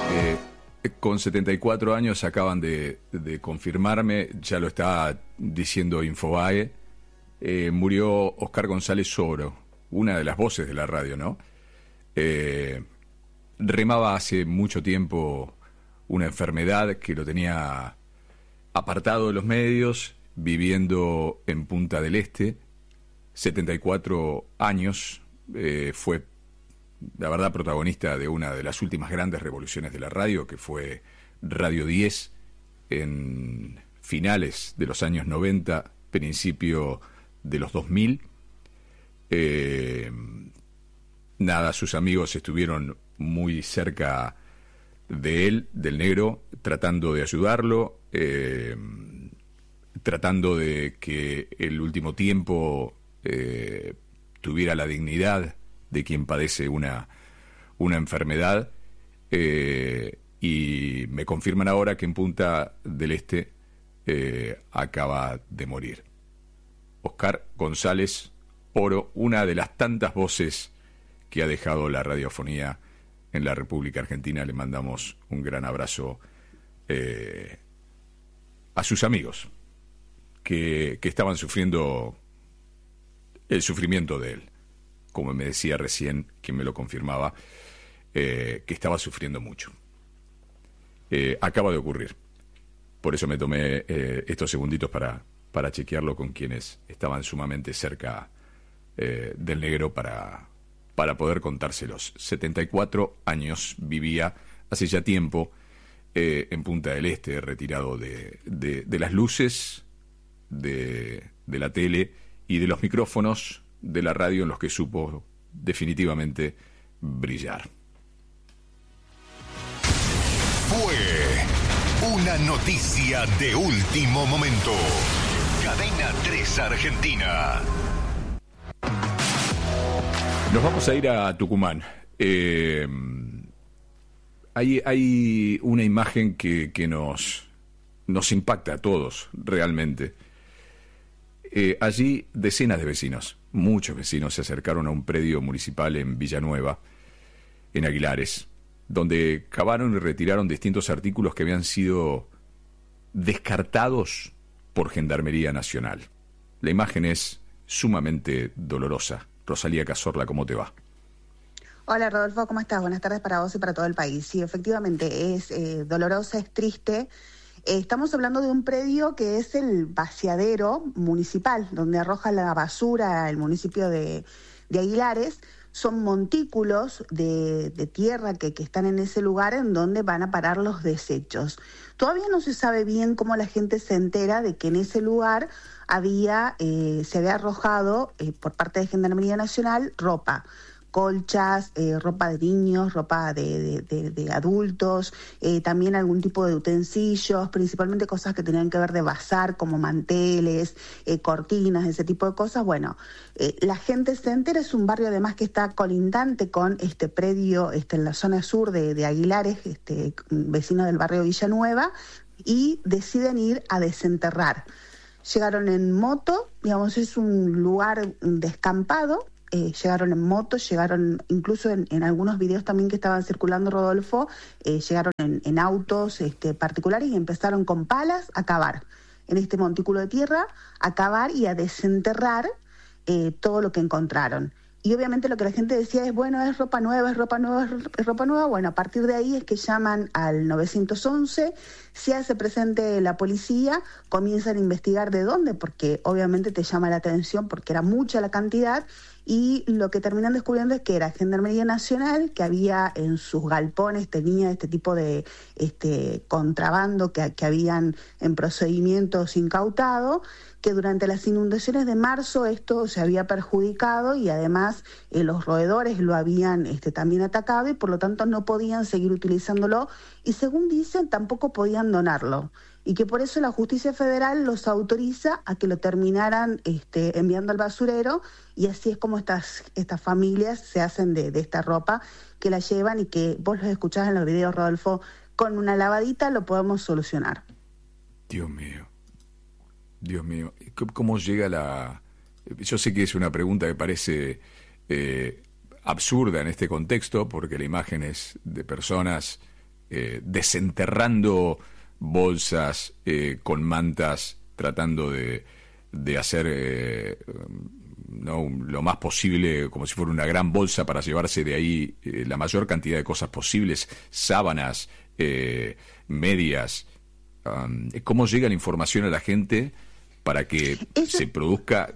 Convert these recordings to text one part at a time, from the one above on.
Eh, con 74 años acaban de confirmarme, ya lo está diciendo Infobae, murió Oscar González Soro, una de las voces de la radio, ¿no? Remaba hace mucho tiempo una enfermedad que lo tenía apartado de los medios, viviendo en Punta del Este, 74 años, fue, la verdad, protagonista de una de las últimas grandes revoluciones de la radio, que fue Radio 10, en finales de los años 90, principio de los 2000. Nada, sus amigos estuvieron muy cerca de él, del negro, tratando de ayudarlo, tratando de que el último tiempo tuviera la dignidad de quien padece una enfermedad, y me confirman ahora que en Punta del Este acaba de morir. Oscar González Oro, una de las tantas voces que ha dejado la radiofonía en la República Argentina. Le mandamos un gran abrazo a sus amigos que estaban sufriendo el sufrimiento de él, como me decía recién quien me lo confirmaba, que estaba sufriendo mucho. Acaba de ocurrir, por eso me tomé estos segunditos para chequearlo con quienes estaban sumamente cerca del negro para poder contárselos. 74 años vivía hace ya tiempo en Punta del Este, retirado de las luces, de la tele y de los micrófonos de la radio, en los que supo definitivamente brillar. Fue una noticia de último momento. Cadena 3 Argentina. Nos vamos a ir a Tucumán. Hay una imagen que nos impacta a todos, realmente. Allí decenas de vecinos, muchos vecinos, se acercaron a un predio municipal en Villanueva, en Aguilares, donde cavaron y retiraron distintos artículos que habían sido descartados por Gendarmería Nacional. La imagen es sumamente dolorosa. Rosalía Cazorla, ¿cómo te va? Hola Rodolfo, ¿cómo estás? Buenas tardes para vos y para todo el país. Sí, efectivamente, es dolorosa, es triste. Estamos hablando de un predio que es el vaciadero municipal, donde arroja la basura el municipio de Aguilares. Son montículos de tierra que están en ese lugar, en donde van a parar los desechos. Todavía no se sabe bien cómo la gente se entera de que en ese lugar se había arrojado por parte de Gendarmería Nacional ropa, colchas, ropa de niños, ropa de adultos, también algún tipo de utensilios, principalmente cosas que tenían que ver de bazar, como manteles, cortinas, ese tipo de cosas. Bueno, la gente se entera. Es un barrio además que está colindante con este predio en la zona sur de Aguilares, vecino del barrio Villanueva, y deciden ir a desenterrar. Llegaron en moto, digamos, es un lugar descampado. Llegaron en moto, llegaron incluso en algunos videos también que estaban circulando, Rodolfo, llegaron en autos particulares y empezaron con palas a cavar en este montículo de tierra, a cavar y a desenterrar todo lo que encontraron. Y obviamente lo que la gente decía es, bueno, es ropa nueva, es ropa nueva, es ropa nueva. Bueno, a partir de ahí es que llaman al 911, se hace presente la policía, comienzan a investigar de dónde, porque obviamente te llama la atención porque era mucha la cantidad, y lo que terminan descubriendo es que era Gendarmería Nacional, que había en sus galpones, tenía este tipo de contrabando que habían en procedimientos incautado, que durante las inundaciones de marzo esto se había perjudicado y además los roedores lo habían también atacado, y por lo tanto no podían seguir utilizándolo, y según dicen tampoco podían donarlo, y que por eso la justicia federal los autoriza a que lo terminaran enviando al basurero, y así es como estas familias se hacen de esta ropa, que la llevan, y que vos los escuchás en los videos, Rodolfo, con una lavadita lo podemos solucionar. Dios mío, ¿cómo llega la...? Yo sé que es una pregunta que parece absurda en este contexto, porque la imagen es de personas desenterrando bolsas con mantas, tratando de hacer lo más posible, como si fuera una gran bolsa para llevarse de ahí la mayor cantidad de cosas posibles, sábanas, medias. ¿Cómo llega la información a la gente para que se produzca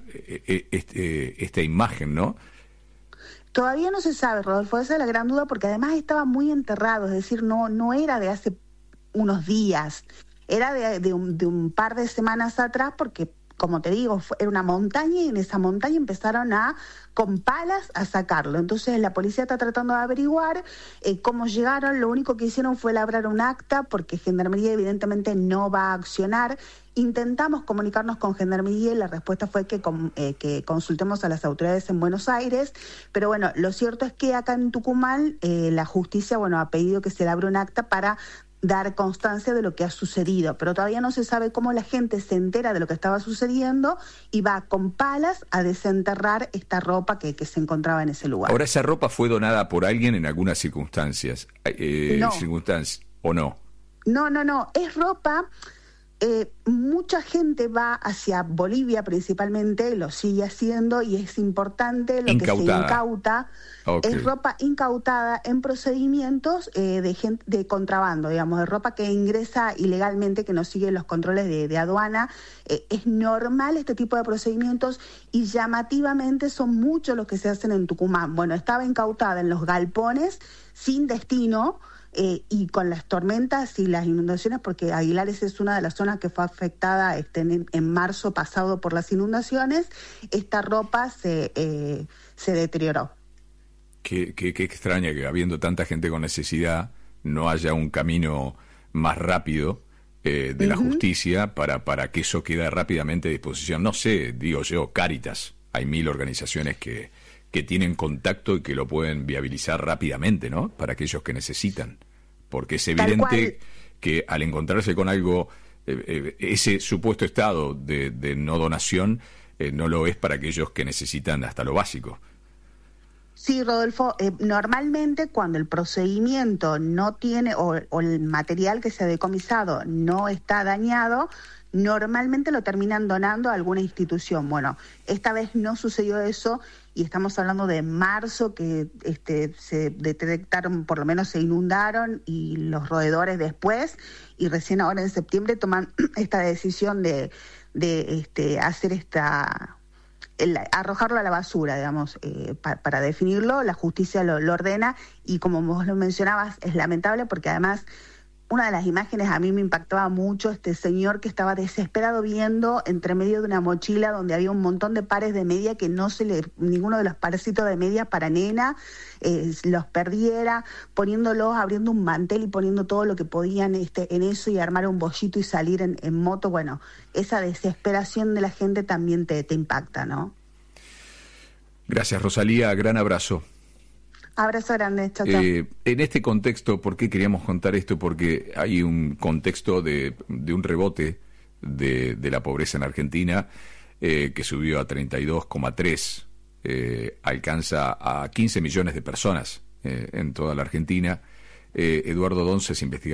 esta imagen, no? Todavía no se sabe, Rodolfo, esa es la gran duda, porque además estaba muy enterrado, es decir, no era de hace unos días, era de un par de semanas atrás, porque, como te digo, era una montaña y en esa montaña empezaron con palas a sacarlo. Entonces la policía está tratando de averiguar cómo llegaron. Lo único que hicieron fue labrar un acta, porque Gendarmería evidentemente no va a accionar. Intentamos comunicarnos con Gendarmería y la respuesta fue que consultemos a las autoridades en Buenos Aires, pero bueno, lo cierto es que acá en Tucumán la justicia ha pedido que se labre un acta para dar constancia de lo que ha sucedido, pero todavía no se sabe cómo la gente se entera de lo que estaba sucediendo y va con palas a desenterrar esta ropa que se encontraba en ese lugar. Ahora, ¿esa ropa fue donada por alguien en algunas circunstancias? No. ¿O no? No, es ropa... mucha gente va hacia Bolivia principalmente, lo sigue haciendo, y es importante lo que se incauta. Okay. Es ropa incautada en procedimientos de contrabando, digamos, de ropa que ingresa ilegalmente, que no sigue los controles de aduana. Es normal este tipo de procedimientos y llamativamente son muchos los que se hacen en Tucumán. Bueno, estaba incautada en los galpones sin destino. Y con las tormentas y las inundaciones, porque Aguilares es una de las zonas que fue afectada en marzo pasado por las inundaciones, esta ropa se deterioró. Qué extraña que, habiendo tanta gente con necesidad, no haya un camino más rápido de la justicia para que eso quede rápidamente a disposición. No sé, digo yo, Cáritas, hay 1000 organizaciones que tienen contacto y que lo pueden viabilizar rápidamente, ¿no? Para aquellos que necesitan. Porque es evidente que al encontrarse con algo, ese supuesto estado de no donación, no lo es para aquellos que necesitan hasta lo básico. Sí, Rodolfo, normalmente cuando el procedimiento no tiene, o el material que se ha decomisado no está dañado, normalmente lo terminan donando a alguna institución. Bueno, esta vez no sucedió eso y estamos hablando de marzo, que se detectaron, por lo menos se inundaron, y los roedores después, y recién ahora en septiembre toman esta decisión de hacer arrojarlo a la basura, digamos, para definirlo. La justicia lo ordena, y como vos lo mencionabas, es lamentable porque además una de las imágenes a mí me impactaba mucho, este señor que estaba desesperado viendo entre medio de una mochila donde había un montón de pares de media que ninguno de los parecitos de media para nena los perdiera, poniéndolos, abriendo un mantel y poniendo todo lo que podían en eso, y armar un bollito y salir en moto. Bueno, esa desesperación de la gente también te impacta, ¿no? Gracias, Rosalía, gran abrazo. Abrazo grande, chao, chao. En este contexto, ¿por qué queríamos contar esto? Porque hay un contexto de un rebote de la pobreza en Argentina, que subió a 32,3, alcanza a 15 millones de personas en toda la Argentina. Eduardo Donces, investigador